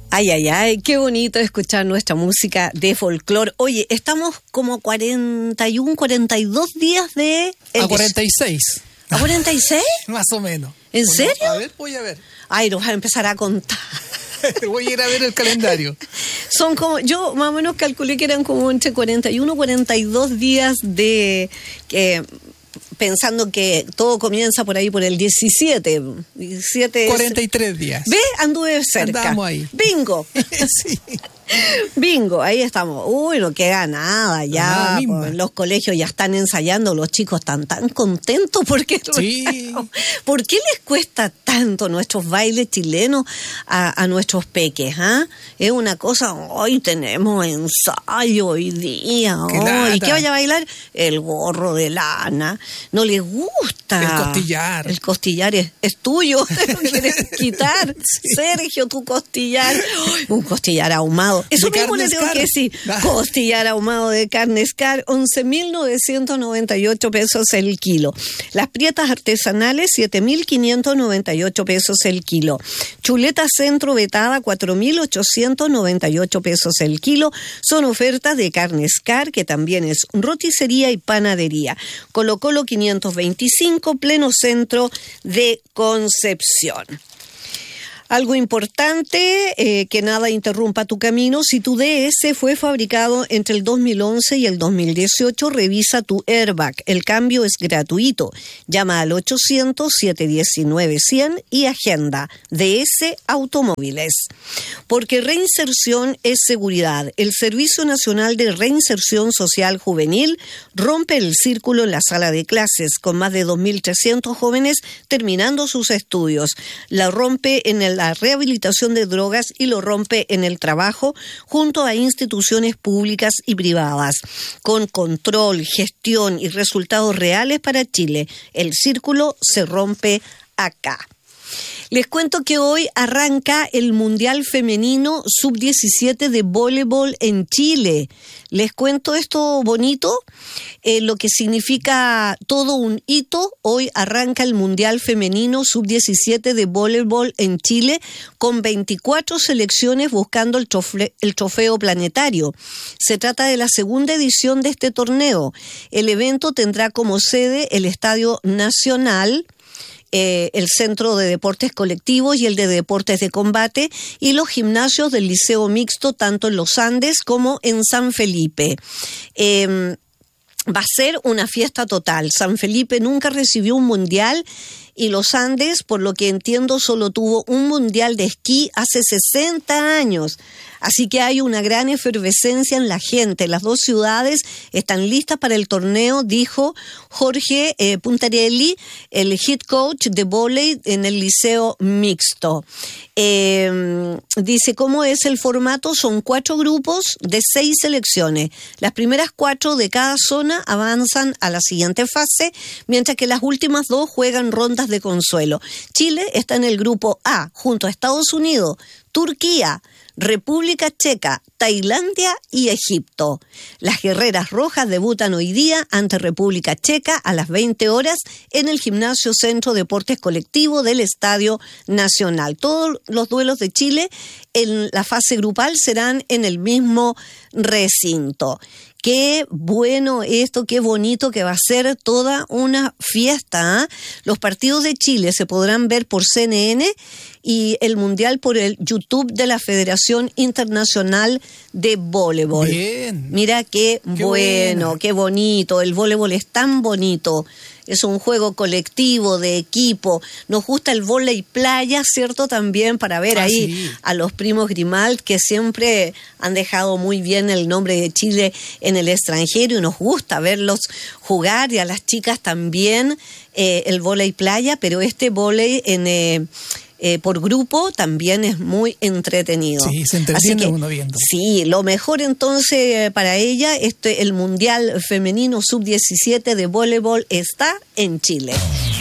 Ay, ay, ay, qué bonito escuchar nuestra música de folclore. Oye, estamos como 41, 42 días de... A 46. ¿A 46? Más o menos. ¿En serio? A ver, voy a ver. Ay, nos vas a empezar a contar. Voy a ir a ver el calendario. Son como, yo más o menos calculé que eran como entre 41 y 42 días de... pensando que todo comienza por ahí por el 17. 43 días. ¿Ve? Anduve cerca. Andamos ahí. Bingo. Sí. Bingo, ahí estamos. Uy, no queda nada ya. Pues, los colegios ya están ensayando, los chicos están tan contentos porque... Sí. ¿Por qué les cuesta tanto nuestros bailes chilenos a nuestros peques? Es una cosa, hoy tenemos ensayo hoy día. ¿Y qué vaya a bailar? El gorro de lana. No les gusta. El costillar. El costillar es tuyo, te lo quieres quitar. Sí. Sergio, tu costillar. Un costillar ahumado. Eso mismo le tengo que decir. Costillar ahumado de carne Scar, 11.998 pesos el kilo. Las prietas artesanales, 7.598 pesos el kilo. Chuleta centro vetada, 4.898 pesos el kilo. Son ofertas de carne Scar, que también es roticería y panadería. Colo Colo 525, pleno centro de Concepción. Algo importante, que nada interrumpa tu camino. Si tu DS fue fabricado entre el 2011 y el 2018, revisa tu airbag. El cambio es gratuito. Llama al 800-719-100 y agenda DS Automóviles. Porque reinserción es seguridad. El Servicio Nacional de Reinserción Social Juvenil rompe el círculo en la sala de clases, con más de 2.300 jóvenes terminando sus estudios. La rompe en la rehabilitación de drogas y lo rompe en el trabajo junto a instituciones públicas y privadas, con control, gestión y resultados reales para Chile. El círculo se rompe acá. Les cuento que hoy arranca el Mundial Femenino Sub-17 de voleibol en Chile. Les cuento esto bonito, lo que significa todo un hito. Hoy arranca el Mundial Femenino Sub-17 de voleibol en Chile, con 24 selecciones buscando el trofeo planetario. Se trata de la segunda edición de este torneo. El evento tendrá como sede el Estadio Nacional, el Centro de Deportes Colectivos y el de Deportes de Combate, y los gimnasios del Liceo Mixto, tanto en Los Andes como en San Felipe. Va a ser una fiesta total. San Felipe nunca recibió un mundial y Los Andes, por lo que entiendo, solo tuvo un mundial de esquí hace 60 años. Así que hay una gran efervescencia en la gente. Las dos ciudades están listas para el torneo, dijo Jorge Puntarelli, el head coach de vóley en el Liceo Mixto. Dice, ¿cómo es el formato? Son 4 grupos de 6 selecciones. Las primeras 4 de cada zona avanzan a la siguiente fase, mientras que las últimas 2 juegan rondas de consuelo. Chile está en el grupo A, junto a Estados Unidos, Turquía, República Checa, Tailandia y Egipto. Las guerreras rojas debutan hoy día ante República Checa a las 20 horas en el Gimnasio Centro Deportes Colectivo del Estadio Nacional. Todos los duelos de Chile en la fase grupal serán en el mismo recinto. Qué bueno esto, qué bonito que va a ser toda una fiesta. Los partidos de Chile se podrán ver por CNN y el Mundial por el YouTube de la Federación Internacional de Voleibol. Bien. Mira qué bueno, qué bonito. El voleibol es tan bonito. Es un juego colectivo, de equipo. Nos gusta el vóley playa, ¿cierto? También para ver ahí sí, a los primos Grimald, que siempre han dejado muy bien el nombre de Chile en el extranjero, y nos gusta verlos jugar, y a las chicas también el vóley playa, pero este vóley por grupo también es muy entretenido. Sí, se entretiene uno viendo. Sí, lo mejor entonces para ella, el Mundial Femenino Sub-17 de voleibol está en Chile.